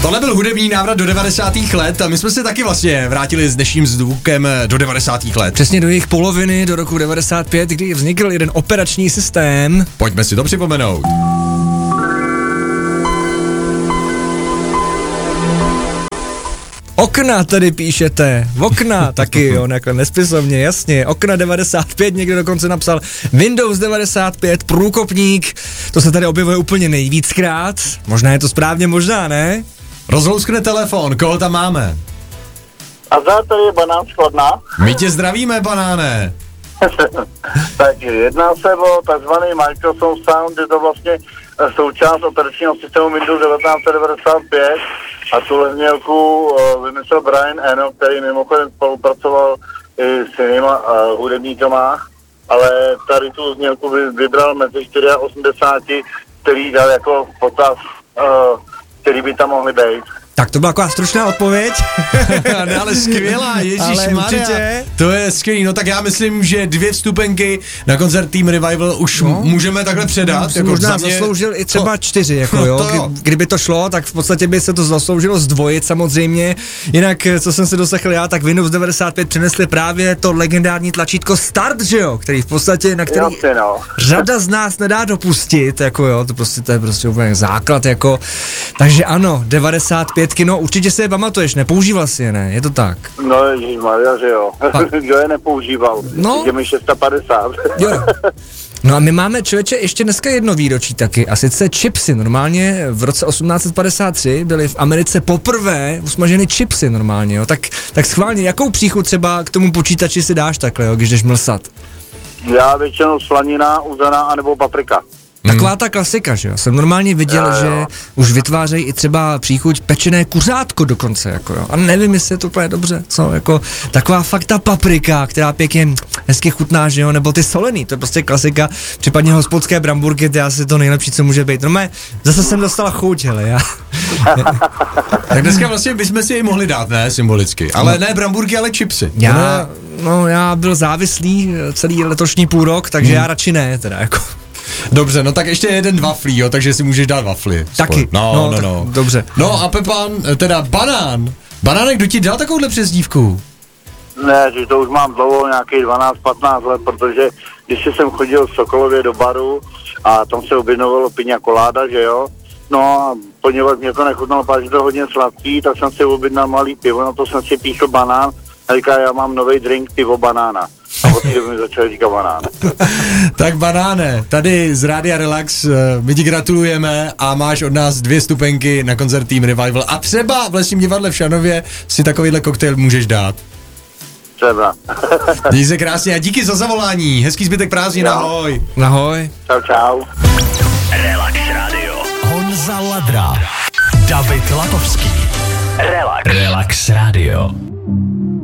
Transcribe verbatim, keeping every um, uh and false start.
Tohle byl hudební návrat do devadesátých let a my jsme se taky vlastně vrátili s dnešním zvukem do devadesátých let. Přesně do jejich poloviny, do roku devadesát pět, kdy vznikl jeden operační systém. Pojďme si to připomenout. Okna tady píšete, okna taky, jo, nekle nespisovně, jasně, okna devadesát pět, někdo dokonce napsal Windows devadesát pět, průkopník, to se tady objevuje úplně nejvíckrát, možná je to správně, možná ne? Rozlouskne telefon, koho tam máme? A za tady je Banán z Kladna. My tě zdravíme, Banáne. Tak jedná se o takzvaný Microsoft Sound, je to vlastně součást operačního systému Windows devatenáct set devadesát pět a tuhle znělku uh, vymyslel Brian Eno, který mimochodem spolupracoval i s jinýma uh, hudebníkama, ale tady tu znělku vy, vybral mezi osmdesát čtyři, který dal jako potaz, uh, který by tam mohli být. Tak to byla taková stručná odpověď. Ne, ale skvělá, ježišmarja. To je skvělý, no tak já myslím, že dvě vstupenky na koncert Team Revival už no. můžeme takhle předat. No, jako možná mě... zasloužil i třeba no. čtyři, jako no, jo. To jo. Kdyby to šlo, tak v podstatě by se to zasloužilo zdvojit samozřejmě. Jinak, co jsem si doslechl já, tak Windows devadesát pět přinesli právě to legendární tlačítko Start, že jo, který v podstatě, na který Jasně, no. řada z nás nedá dopustit, jako jo, to prostě to je prostě úplně základ, jako. Takže ano, devadesát pět no určitě si je pamatuješ, nepoužíval si je, ne? Je to tak? No ježišmarja, že jo. Kdo je nepoužíval? No. Je mi šest set padesát. Jo. No a my máme, člověče, ještě dneska jedno výročí taky, a sice chipsy. Normálně v roce osmnáct set padesát tři byly v Americe poprvé usmaženy chipsy normálně, jo. Tak, tak schválně, jakou příchuť třeba k tomu počítači si dáš takhle, jo, když jdeš mlsat? Já většinou slanina, uzená, anebo paprika. Taková ta klasika, že jo, jsem normálně viděl, jo, jo. že už vytvářejí i třeba příchuť pečené kuřátko dokonce, jako jo, a nevím, jestli je to úplně dobře, co, jako taková fakt ta paprika, která pěkně hezky chutná, že jo, nebo ty solený, to je prostě klasika, případně hospodské bramburky, to je asi to nejlepší, co může být, no mé, zase jsem dostala chuť, hele, já. Tak dneska vlastně bychom si jej mohli dát, ne, symbolicky, ale ne bramburky, ale chipsy. Já, no já byl závislý celý letošní půl rok, takže hmm. já radši ne, teda, jako. Dobře, no tak ještě jeden waflí, jo, takže si můžeš dát wafly. Taky, no, no, no, no. Dobře. No a Pepan, teda Banán, Banánek, kdo ti dal takovouhle přezdívku? Ne, že to už mám dlouho, nějakých dvanáct patnáct let, protože když jsem chodil v Sokolově do baru a tam se objednovalo piña colada, že jo, no a poněvadž mě to nechutnalo, protože to hodně sladký, tak jsem si objednal malý pivo, na to jsem si píchl banán a říká, já mám nový drink pivo banána. A od té mi začal říkat Banán. Tak Banáne, tady z Rádia Relax my ti gratulujeme a máš od nás dvě stupenky na koncert Team Revival a třeba v Lesním divadle v Šanově si takovýhle koktejl můžeš dát. Třeba. Měj se krásně a díky za zavolání, hezký zbytek prázdnin, ahoj. Ahoj. Čau, čau. Relax Radio. Honza Ladra. David Latovský. Relax. Relax Radio.